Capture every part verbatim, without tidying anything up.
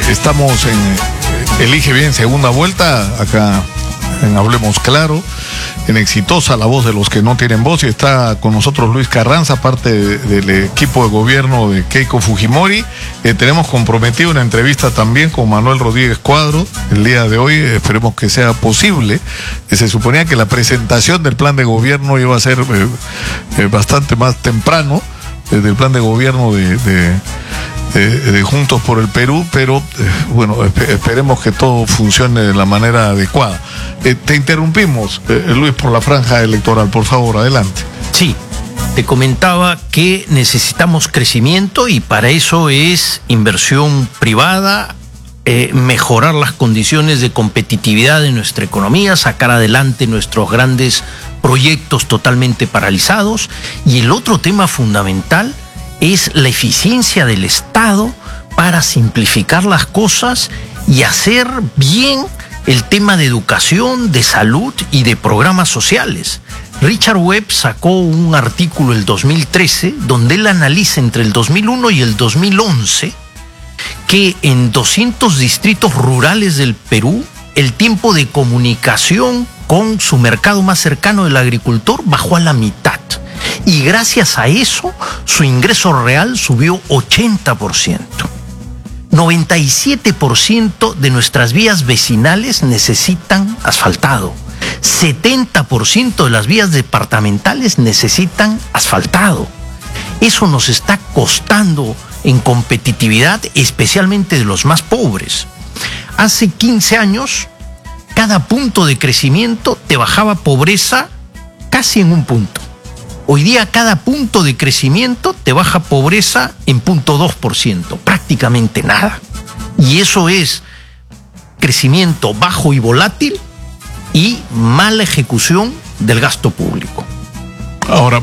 estamos en Elige Bien segunda vuelta, acá en Hablemos Claro, en Exitosa, la voz de los que no tienen voz, y está con nosotros Luis Carranza, parte de, del equipo de gobierno de Keiko Fujimori. Eh, tenemos comprometido una entrevista también con Manuel Rodríguez Cuadro el día de hoy, esperemos que sea posible. Eh, se suponía que la presentación del plan de gobierno iba a ser eh, eh, bastante más temprano, eh, del plan de gobierno de... de De, de Juntos por el Perú, pero eh, bueno, esperemos que todo funcione de la manera adecuada. Eh, te interrumpimos, eh, Luis, por la franja electoral, por favor, adelante. Sí, te comentaba que necesitamos crecimiento y para eso es inversión privada, eh, mejorar las condiciones de competitividad de nuestra economía, sacar adelante nuestros grandes proyectos totalmente paralizados, y el otro tema fundamental es la eficiencia del Estado para simplificar las cosas y hacer bien el tema de educación, de salud y de programas sociales. Richard Webb sacó un artículo el dos mil trece donde él analiza entre el dos mil uno y el dos mil once que en doscientos distritos rurales del Perú el tiempo de comunicación con su mercado más cercano, el agricultor, bajó a la mitad. Y gracias a eso, su ingreso real subió ochenta por ciento. noventa y siete por ciento de nuestras vías vecinales necesitan asfaltado. setenta por ciento de las vías departamentales necesitan asfaltado. Eso nos está costando en competitividad, especialmente de los más pobres. Hace quince años, cada punto de crecimiento te bajaba pobreza casi en un punto. Hoy día cada punto de crecimiento te baja pobreza en cero punto dos por ciento, prácticamente nada. Y eso es crecimiento bajo y volátil y mala ejecución del gasto público. Ahora,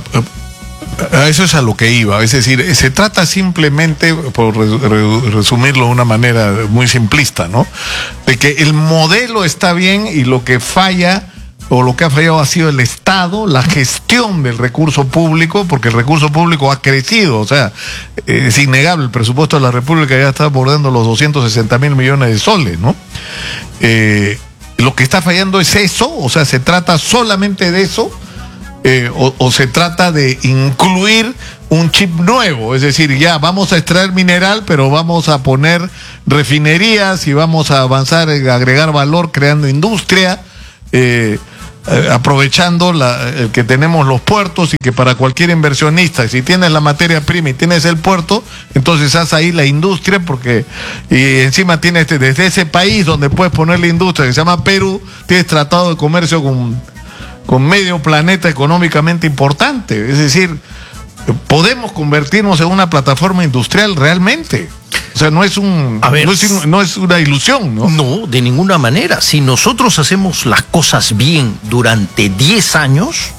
a eso es a lo que iba, es decir, se trata simplemente, por resumirlo de una manera muy simplista, ¿no?, de que el modelo está bien y lo que falla o lo que ha fallado ha sido el Estado, la gestión del recurso público, porque el recurso público ha crecido, o sea, es innegable, el presupuesto de la República ya está abordando los doscientos sesenta mil millones de soles, ¿no? Eh, lo que está fallando es eso, o sea, se trata solamente de eso, eh, o, o se trata de incluir un chip nuevo, es decir, ya vamos a extraer mineral, pero vamos a poner refinerías y vamos a avanzar en agregar valor creando industria, eh, Eh, aprovechando la, el que tenemos los puertos, y que para cualquier inversionista, si tienes la materia prima y tienes el puerto, entonces haz ahí la industria, porque y encima tienes este, desde ese país donde puedes poner la industria, que se llama Perú, tienes tratado de comercio con, con medio planeta económicamente importante. Es decir, podemos convertirnos en una plataforma industrial realmente. O sea, no es un, A ver, no es, no es una ilusión, ¿no? No, de ninguna manera. Si nosotros hacemos las cosas bien durante diez años,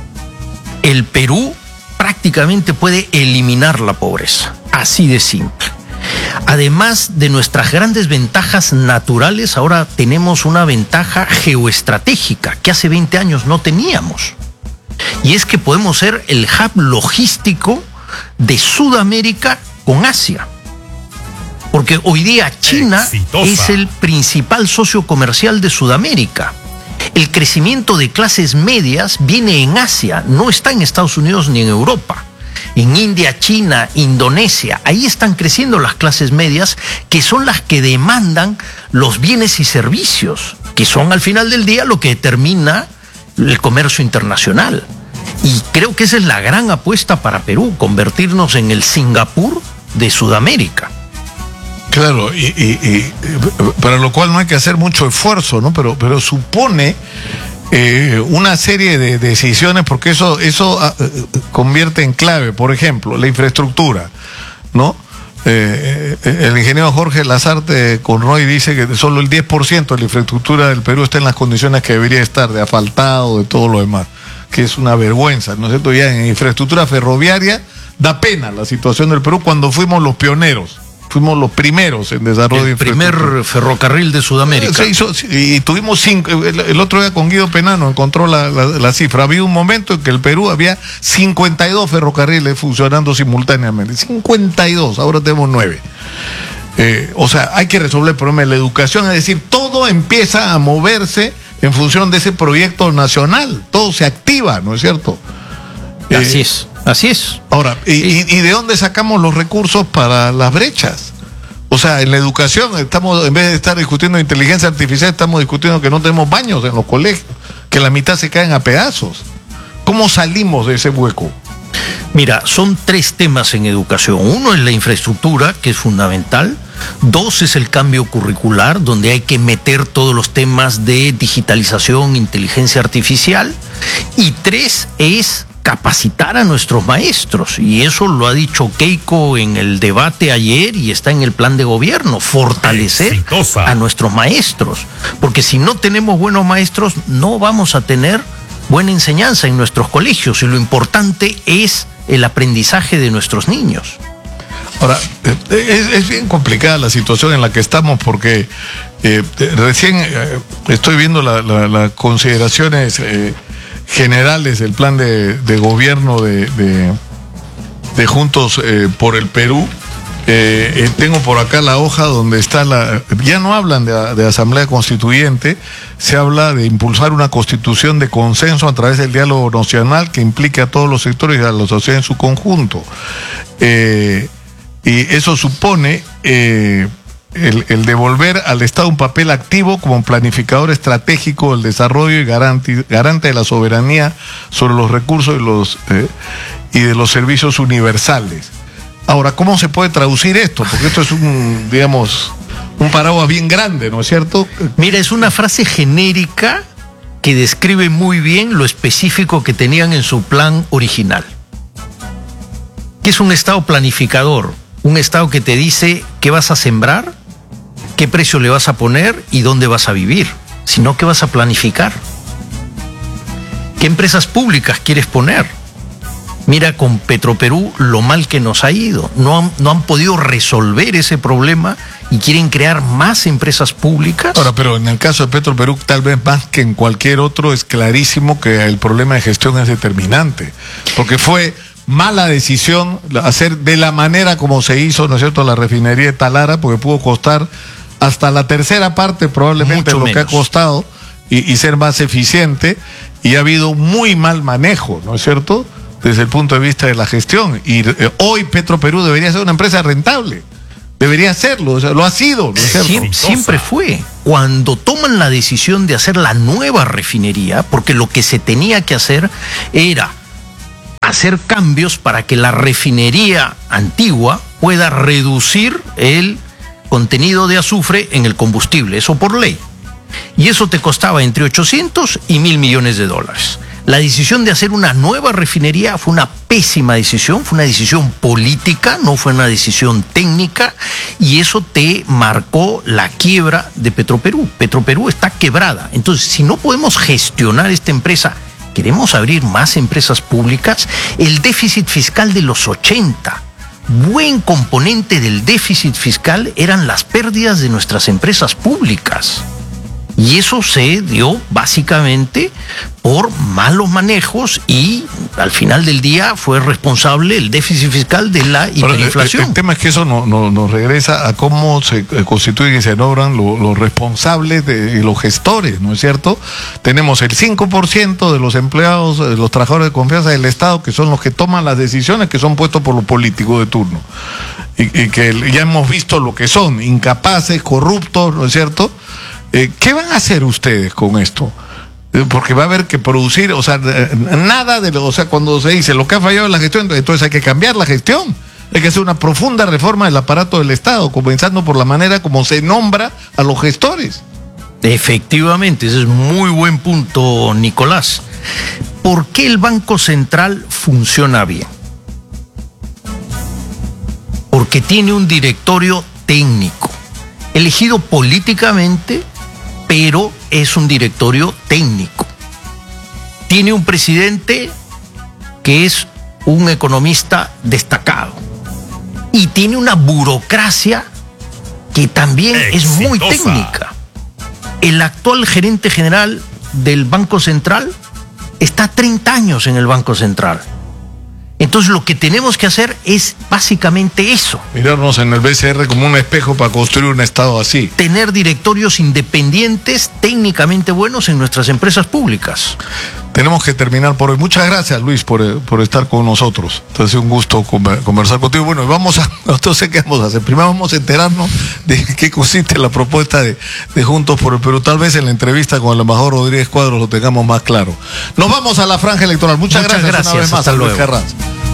el Perú prácticamente puede eliminar la pobreza. Así de simple. Además de nuestras grandes ventajas naturales, ahora tenemos una ventaja geoestratégica que hace veinte años no teníamos. Y es que podemos ser el hub logístico de Sudamérica con Asia. Porque hoy día China Exitosa. es el principal socio comercial de Sudamérica. El crecimiento de clases medias viene en Asia, no está en Estados Unidos ni en Europa. En India, China, Indonesia, ahí están creciendo las clases medias, que son las que demandan los bienes y servicios, que son al final del día lo que determina el comercio internacional. Y creo que esa es la gran apuesta para Perú, convertirnos en el Singapur de Sudamérica. Claro, y, y, y para lo cual no hay que hacer mucho esfuerzo, ¿no? Pero, pero supone eh, una serie de decisiones, porque eso, eso eh, convierte en clave, por ejemplo, la infraestructura, ¿no? Eh, el ingeniero Jorge Lazarte Conroy dice que solo el diez por ciento de la infraestructura del Perú está en las condiciones que debería estar, de asfaltado, de todo lo demás, que es una vergüenza, ¿no es cierto? Ya en infraestructura ferroviaria da pena la situación del Perú cuando fuimos los pioneros. Fuimos los primeros en desarrollo de infraestructura. El primer ferrocarril de Sudamérica. Se hizo, y tuvimos cinco. El, el otro día con Guido Penano encontró la, la, la cifra. Había un momento en que el Perú había cincuenta y dos ferrocarriles funcionando simultáneamente. cincuenta y dos, ahora tenemos nueve. Eh, o sea, hay que resolver el problema de la educación, es decir, todo empieza a moverse en función de ese proyecto nacional, todo se activa, ¿no es cierto? Así eh, es, así es. Ahora, ¿y, y, ¿y de dónde sacamos los recursos para las brechas? O sea, en la educación estamos, en vez de estar discutiendo inteligencia artificial, estamos discutiendo que no tenemos baños en los colegios, que la mitad se caen a pedazos. ¿Cómo salimos de ese hueco? Mira, son tres temas en educación. Uno es la infraestructura, que es fundamental. Dos es el cambio curricular, donde hay que meter todos los temas de digitalización, inteligencia artificial. Y tres es capacitar a nuestros maestros. Y eso lo ha dicho Keiko en el debate ayer y está en el plan de gobierno. Fortalecer Exitosa. a nuestros maestros. Porque si no tenemos buenos maestros, no vamos a tener buena enseñanza en nuestros colegios. Y lo importante es el aprendizaje de nuestros niños. Ahora, es, es bien complicada la situación en la que estamos porque eh, recién eh, estoy viendo las la, la consideraciones eh, generales del plan de, de gobierno de, de, de Juntos eh, por el Perú. Eh, eh, tengo por acá la hoja donde está la... Ya no hablan de, de Asamblea Constituyente, se habla de impulsar una constitución de consenso a través del diálogo nacional que implique a todos los sectores y a la sociedad en su conjunto. Eh, y eso supone eh, el, el devolver al Estado un papel activo como planificador estratégico del desarrollo y garante, garante de la soberanía sobre los recursos y, los, eh, y de los servicios universales. Ahora, ¿cómo se puede traducir esto? Porque esto es un, digamos, un paraguas bien grande, ¿no es cierto? Mira, es una frase genérica que describe muy bien lo específico que tenían en su plan original. ¿Qué es un Estado planificador? Un Estado que te dice qué vas a sembrar, qué precio le vas a poner y dónde vas a vivir. Sino qué vas a planificar. ¿Qué empresas públicas quieres poner? Mira con Petroperú lo mal que nos ha ido. No han, no han podido resolver ese problema y quieren crear más empresas públicas. Ahora, pero en el caso de Petroperú, tal vez más que en cualquier otro, es clarísimo que el problema de gestión es determinante. Porque fue mala decisión hacer de la manera como se hizo, ¿no es cierto?, la refinería de Talara, porque pudo costar hasta la tercera parte probablemente de lo que ha costado y, y ser más eficiente. Y ha habido muy mal manejo, ¿no es cierto?, desde el punto de vista de la gestión. Y eh, hoy Petroperú debería ser una empresa rentable. Debería serlo, o sea, lo ha sido, ¿no es cierto? Siempre, siempre fue. Cuando toman la decisión de hacer la nueva refinería, porque lo que se tenía que hacer era hacer cambios para que la refinería antigua pueda reducir el contenido de azufre en el combustible, eso por ley. Y eso te costaba entre ochocientos y mil millones de dólares. La decisión de hacer una nueva refinería fue una pésima decisión, fue una decisión política, no fue una decisión técnica, y eso te marcó la quiebra de Petroperú. Petroperú está quebrada. Entonces, si no podemos gestionar esta empresa, queremos abrir más empresas públicas. El déficit fiscal de los ochenta, buen componente del déficit fiscal eran las pérdidas de nuestras empresas públicas. Y eso se dio básicamente por malos manejos y al final del día fue responsable el déficit fiscal de la hiperinflación. El, el, el tema es que eso nos no, no regresa a cómo se constituyen y se nombran los, los responsables de, y los gestores, ¿no es cierto? Tenemos el cinco por ciento de los empleados, de los trabajadores de confianza del Estado, que son los que toman las decisiones que son puestos por los políticos de turno. Y, y que ya hemos visto lo que son, incapaces, corruptos, ¿no es cierto? Eh, ¿Qué van a hacer ustedes con esto? Eh, porque va a haber que producir, o sea, nada de lo, o sea, cuando se dice lo que ha fallado en la gestión, entonces hay que cambiar la gestión. Hay que hacer una profunda reforma del aparato del Estado, comenzando por la manera como se nombra a los gestores. Efectivamente, ese es muy buen punto, Nicolás. ¿Por qué el Banco Central funciona bien? Porque tiene un directorio técnico, elegido políticamente, pero es un directorio técnico. Tiene un presidente que es un economista destacado y tiene una burocracia que también Exitosa. es muy técnica. El actual gerente general del Banco Central está treinta años en el Banco Central. Entonces lo que tenemos que hacer es básicamente eso. Mirarnos en el B C R como un espejo para construir un Estado así. Tener directorios independientes, técnicamente buenos en nuestras empresas públicas. Tenemos que terminar por hoy. Muchas gracias, Luis, por, por estar con nosotros. Entonces, un gusto conversar contigo. Bueno, vamos a, no sé qué vamos a hacer. Primero vamos a enterarnos de qué consiste la propuesta de, de Juntos por el Perú. Tal vez en la entrevista con el embajador Rodríguez Cuadros lo tengamos más claro. Nos vamos a la franja electoral. Muchas, Muchas gracias, gracias una vez más. Hasta luego. Luis Carranza.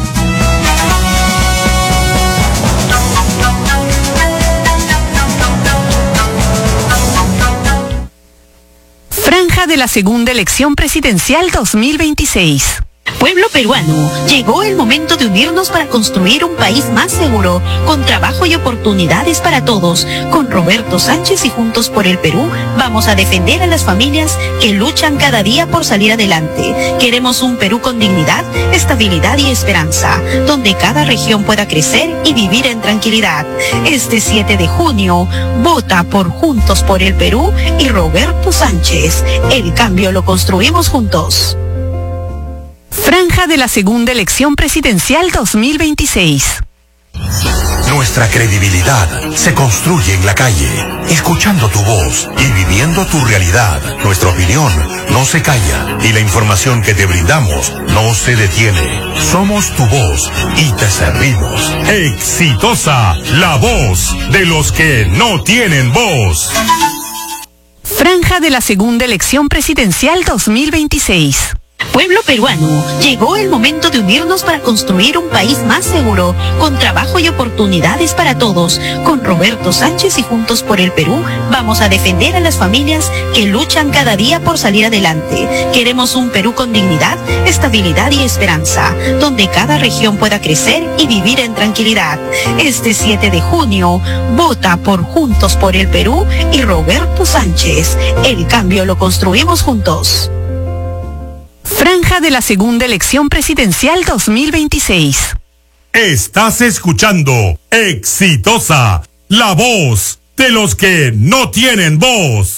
Franja de la segunda elección presidencial dos mil veintiséis. Pueblo peruano, llegó el momento de unirnos para construir un país más seguro, con trabajo y oportunidades para todos. Con Roberto Sánchez y Juntos por el Perú, vamos a defender a las familias que luchan cada día por salir adelante. Queremos un Perú con dignidad, estabilidad y esperanza, donde cada región pueda crecer y vivir en tranquilidad. Este siete de junio, vota por Juntos por el Perú y Roberto Sánchez. El cambio lo construimos juntos. Franja de la segunda elección presidencial dos mil veintiséis. Nuestra credibilidad se construye en la calle, escuchando tu voz y viviendo tu realidad. Nuestra opinión no se calla y la información que te brindamos no se detiene. Somos tu voz y te servimos. Exitosa, la voz de los que no tienen voz. Franja de la segunda elección presidencial dos mil veintiséis. Pueblo peruano, llegó el momento de unirnos para construir un país más seguro, con trabajo y oportunidades para todos. Con Roberto Sánchez y Juntos por el Perú, vamos a defender a las familias que luchan cada día por salir adelante. Queremos un Perú con dignidad, estabilidad y esperanza, donde cada región pueda crecer y vivir en tranquilidad. Este siete de junio, vota por Juntos por el Perú y Roberto Sánchez. El cambio lo construimos juntos. Franja de la segunda elección presidencial dos mil veintiséis. Estás escuchando Exitosa, la voz de los que no tienen voz.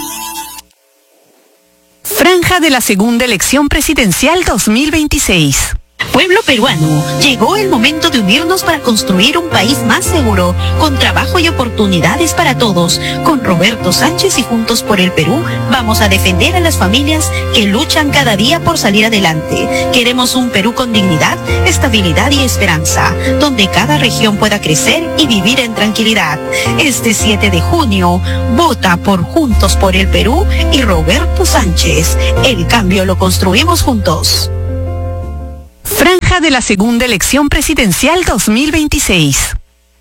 Franja de la segunda elección presidencial dos mil veintiséis. Pueblo peruano, llegó el momento de unirnos para construir un país más seguro, con trabajo y oportunidades para todos. Con Roberto Sánchez y Juntos por el Perú, vamos a defender a las familias que luchan cada día por salir adelante. Queremos un Perú con dignidad, estabilidad y esperanza, donde cada región pueda crecer y vivir en tranquilidad. Este siete de junio, vota por Juntos por el Perú y Roberto Sánchez. El cambio lo construimos juntos. Franja de la segunda elección presidencial dos mil veintiséis.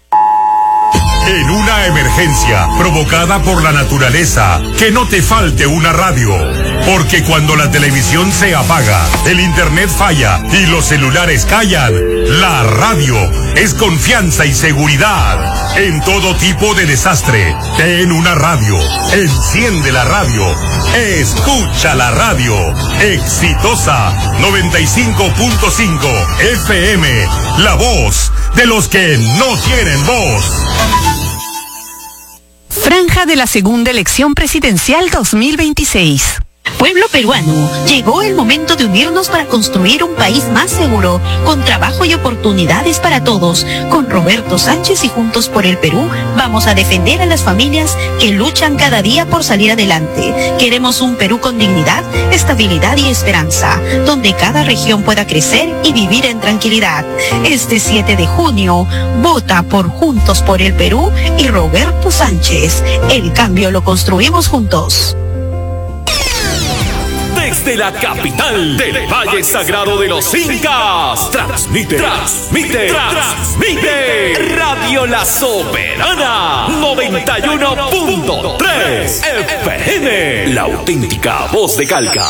En una emergencia provocada por la naturaleza, que no te falte una radio. Porque cuando la televisión se apaga, el internet falla y los celulares callan, la radio es confianza y seguridad. En todo tipo de desastre, ten una radio. Enciende la radio. Escucha la radio. Exitosa noventa y cinco punto cinco F M. La voz de los que no tienen voz. Franja de la segunda elección presidencial dos mil veintiséis. Pueblo peruano, llegó el momento de unirnos para construir un país más seguro, con trabajo y oportunidades para todos. Con Roberto Sánchez y Juntos por el Perú, vamos a defender a las familias que luchan cada día por salir adelante. Queremos un Perú con dignidad, estabilidad y esperanza, donde cada región pueda crecer y vivir en tranquilidad. Este siete de junio, vota por Juntos por el Perú y Roberto Sánchez. El cambio lo construimos juntos. Desde la capital del Valle Sagrado de los Incas, transmite, transmite, transmite Radio La Soberana noventa y uno punto tres F M, la auténtica voz de Calca.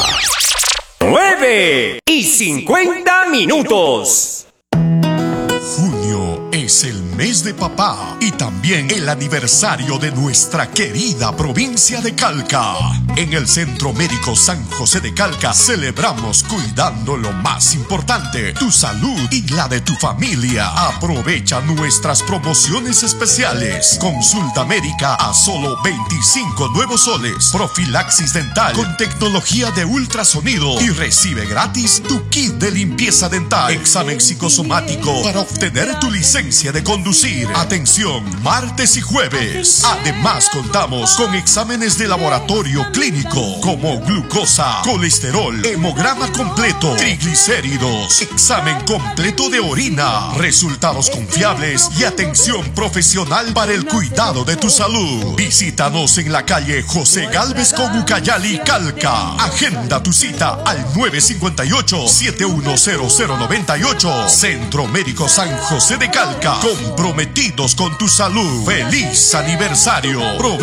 nueve y cincuenta minutos. Junio es Es el mes de papá y también el aniversario de nuestra querida provincia de Calca. En el Centro Médico San José de Calca celebramos cuidando lo más importante, tu salud y la de tu familia. Aprovecha nuestras promociones especiales. Consulta médica a solo veinticinco nuevos soles. Profilaxis dental con tecnología de ultrasonido y recibe gratis tu kit de limpieza dental. Examen psicosomático para obtener tu licencia de conducir. Atención, martes y jueves. Además contamos con exámenes de laboratorio clínico como glucosa, colesterol, hemograma completo, triglicéridos, examen completo de orina, resultados confiables y atención profesional para el cuidado de tu salud. Visítanos en la calle José Gálvez con Ucayali, Calca. Agenda tu cita al nueve cinco ocho, siete uno cero cero nueve ocho. Centro Médico San José de Calca. Comprometidos con tu salud. ¡Feliz aniversario!